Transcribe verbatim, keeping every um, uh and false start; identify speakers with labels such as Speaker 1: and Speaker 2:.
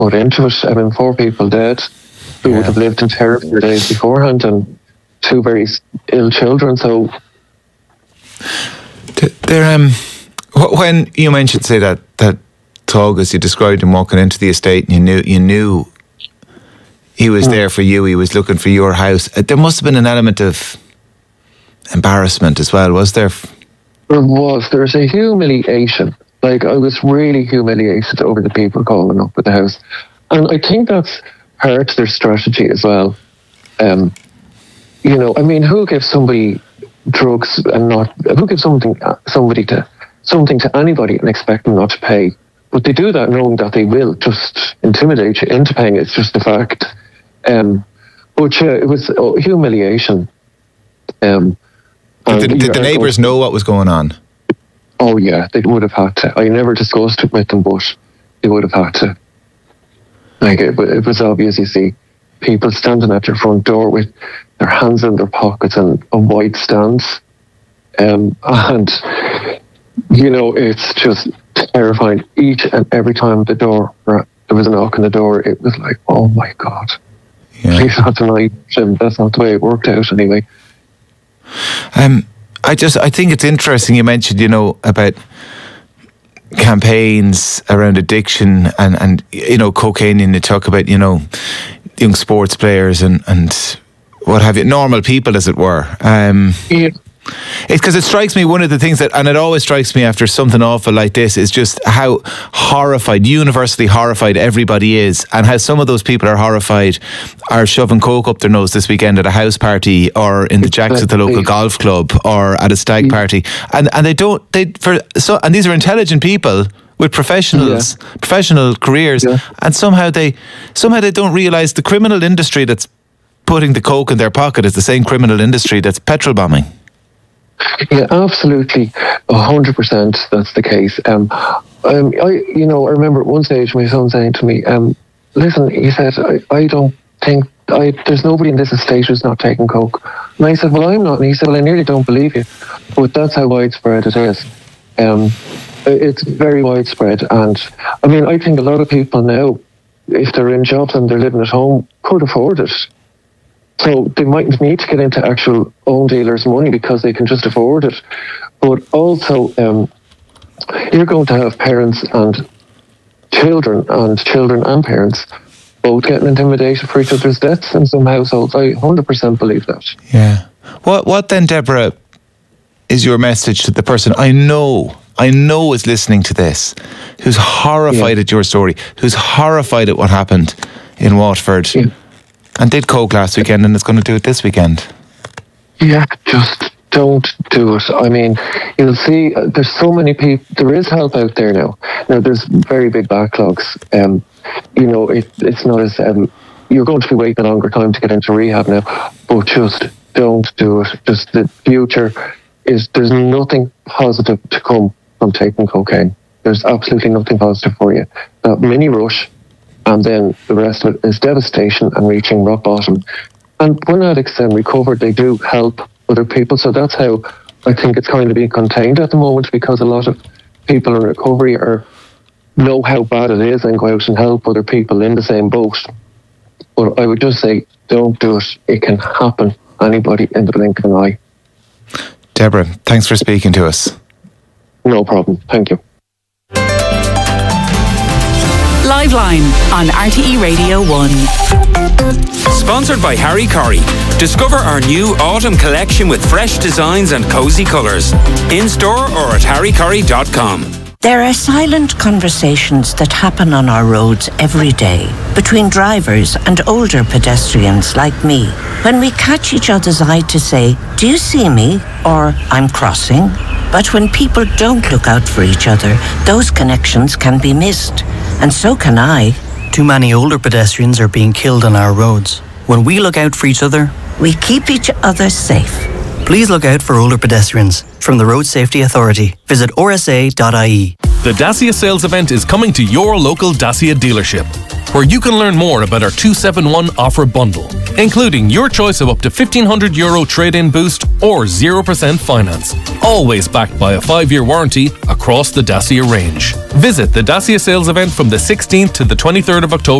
Speaker 1: put into it. I mean, four people dead who yeah. would have lived in terror for days beforehand, and two very ill children. So,
Speaker 2: there, um, when you mentioned, say that that Tug, as you described him walking into the estate, and you knew you knew he was mm. there for you. He was looking for your house. There must have been an element of embarrassment as well, was there?
Speaker 1: There was. There's a humiliation. Like, I was really humiliated over the people calling up at the house. And I think that's part of their strategy as well. Um, you know, I mean, who gives somebody drugs and not, who gives something, somebody to, something to anybody and expect them not to pay? But they do that knowing that they will just intimidate you into paying. It's just a fact. Um, but yeah, it was oh, humiliation. Um,
Speaker 2: Did, the, did the neighbours know what was going on?
Speaker 1: Oh yeah, they would have had to. I never discussed it with them, but they would have had to. Like, it, it was obvious, you see, people standing at your front door with their hands in their pockets and a white stance. Um, and, you know, it's just terrifying. Each and every time the door, there was a knock on the door, it was like, oh my God. Yeah. Please not tonight, Jim. That's not the way it worked out anyway.
Speaker 2: Um, I just, I think it's interesting you mentioned, you know, about campaigns around addiction and, and you know, cocaine, and you talk about, you know, young sports players and, and what have you, normal people, as it were. Um,
Speaker 1: yeah.
Speaker 2: It's because it strikes me, one of the things that, and it always strikes me after something awful like this, is just how horrified, universally horrified everybody is, and how some of those people are horrified are shoving coke up their nose this weekend at a house party or in the jacks at the local golf club or at a stag party, and and they don't they for so and these are intelligent people with professionals, yeah. professional careers, yeah. and somehow they somehow they don't realise the criminal industry that's putting the coke in their pocket is the same criminal industry that's petrol bombing.
Speaker 1: Yeah, absolutely, a hundred percent. That's the case. Um, um, I, you know, I remember at one stage my son saying to me, um, "Listen," he said, I, "I don't think I there's nobody in this estate who's not taking coke." And I said, "Well, I'm not." And he said, "Well, I nearly don't believe you," but that's how widespread it is. Um, it's very widespread, and I mean, I think a lot of people now, if they're in jobs and they're living at home, could afford it. So they mightn't need to get into actual own dealers' money because they can just afford it. But also, um, you're going to have parents and children, and children and parents both getting intimidated for each other's debts in some households. I one hundred percent believe that.
Speaker 2: Yeah. What, what then, Deborah, is your message to the person I know, I know is listening to this, who's horrified yeah. at your story, who's horrified at what happened in Waterford? Yeah. And did coke last weekend and is going to do it this weekend?
Speaker 1: Yeah, just don't do it. I mean, you'll see, uh, there's so many people, there is help out there now. Now, there's very big backlogs. Um, you know, it, it's not as, um, you're going to be waiting a longer time to get into rehab now, but just don't do it. Just the future is, there's nothing positive to come from taking cocaine. There's absolutely nothing positive for you. That mini rush, and then the rest of it is devastation and reaching rock bottom. And when addicts then recover, they do help other people. So that's how I think it's kind of being contained at the moment, because a lot of people in recovery are know how bad it is and go out and help other people in the same boat. But I would just say, don't do it. It can happen. Anybody in the blink of an eye.
Speaker 2: Deborah, thanks for speaking to us.
Speaker 1: No problem. Thank you.
Speaker 3: Liveline on R T E Radio one.
Speaker 4: Sponsored by Harry Corrie. Discover our new autumn collection with fresh designs and cosy colours. In store or at harry corrie dot com.
Speaker 5: There are silent conversations that happen on our roads every day between drivers and older pedestrians like me. When we catch each other's eye to say, "Do you see me?" or "I'm crossing." But when people don't look out for each other, those connections can be missed. And so can I.
Speaker 6: Too many older pedestrians are being killed on our roads. When we look out for each other,
Speaker 5: we keep each other safe.
Speaker 6: Please look out for older pedestrians. From the Road Safety Authority, visit r s a dot i e.
Speaker 7: The Dacia sales event is coming to your local Dacia dealership, where you can learn more about our two seven one offer bundle. including your choice of up to fifteen hundred euro trade-in boost or zero percent finance. Always backed by a five-year warranty across the Dacia range. Visit the Dacia sales event from the sixteenth to the twenty-third of October